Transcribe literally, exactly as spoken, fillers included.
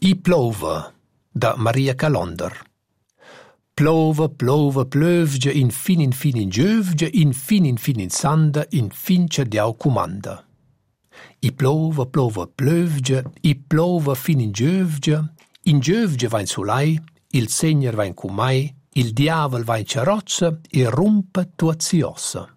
I plova, da Maria Calonder. Plova, plova, plövgia, in fin in fin in giövgia, in fin in fin in sanda, in fin c'è diau comanda. I plova, plova, plövgia, i plova fin in giövgia, in giövgia va in sulai, il segner va in cumai, il diavel va in carrozza e rumpa tuazzi ossa.